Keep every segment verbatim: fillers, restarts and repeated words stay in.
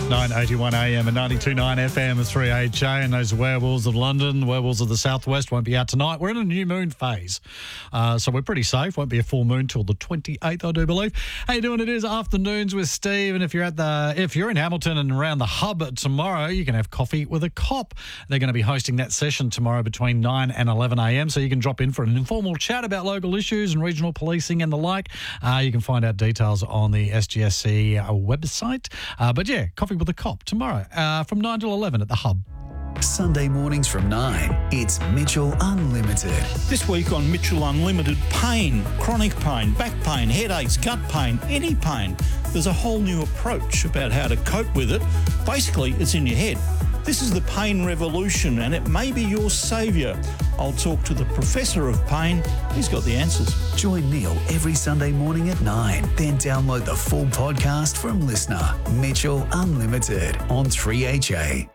nine eighty-one A M and ninety-two point nine F M, three H A, and those werewolves of London, the werewolves of the southwest won't be out tonight. We're in a new moon phase, uh, so we're pretty safe. Won't be a full moon till the twenty-eighth, I do believe. How you doing? It is Afternoons with Steve, and if you're at the, if you're in Hamilton and around the hub tomorrow, you can have coffee with a cop. They're going to be hosting that session tomorrow between nine and eleven A M, so you can drop in for an informal chat about local issues and regional policing and the like. Uh, you can find out details on the S G S C uh, website. Uh, but yeah, coffee with a cop tomorrow uh, from nine till eleven at the hub. Sunday mornings from nine, it's Mitchell Unlimited. This week on Mitchell Unlimited, pain, chronic pain, back pain, headaches, gut pain, any pain. There's a whole new approach about how to cope with it. Basically, it's in your head. This is the pain revolution, and it may be your saviour. I'll talk to the professor of pain. He's got the answers. Join Neil every Sunday morning at nine. Then download the full podcast from Listener. Mitchell Unlimited on three H A.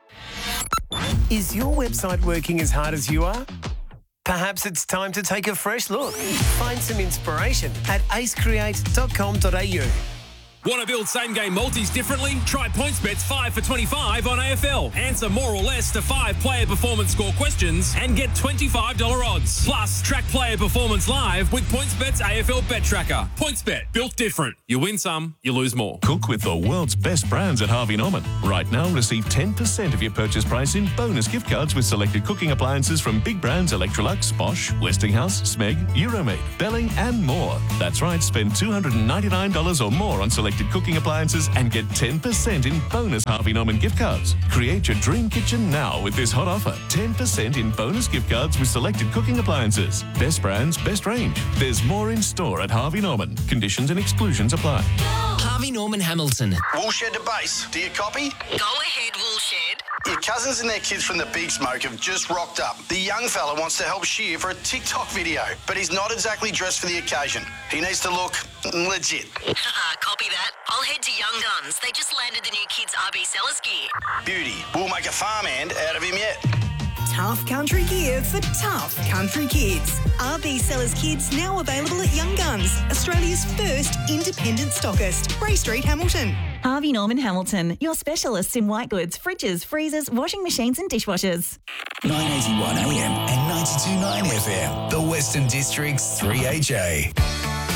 Is your website working as hard as you are? Perhaps it's time to take a fresh look. Find some inspiration at ace create dot com dot a u. Want to build same-game multis differently? Try PointsBet's five for twenty-five on A F L. Answer more or less to five player performance score questions and get twenty-five dollars odds. Plus, track player performance live with PointsBet's A F L Bet Tracker. PointsBet, built different. You win some, you lose more. Cook with the world's best brands at Harvey Norman. Right now, receive ten percent of your purchase price in bonus gift cards with selected cooking appliances from big brands Electrolux, Bosch, Westinghouse, Smeg, Euromade, Belling and more. That's right, spend two hundred ninety-nine dollars or more on selected cooking appliances and get ten percent in bonus Harvey Norman gift cards. Create your dream kitchen now with this hot offer. ten percent in bonus gift cards with selected cooking appliances. Best brands, best range. There's more in store at Harvey Norman. Conditions and exclusions apply. Harvey Norman Hamilton. Woolshed to base. Do you copy? Go ahead, Woolshed. Your cousins and their kids from the Big Smoke have just rocked up. The young fella wants to help shear for a TikTok video, but he's not exactly dressed for the occasion. He needs to look legit. Copy that. I'll head to Young Guns. They just landed the new kids' R B Sellers gear. Beauty. We'll make a farmhand out of him yet. Tough country gear for tough country kids. R B Sellers Kids now available at Young Guns, Australia's first independent stockist. Ray Street, Hamilton. Harvey Norman Hamilton, your specialists in white goods, fridges, freezers, washing machines and dishwashers. nine eighty-one A M and ninety-two point nine F M, the Western District's three H A.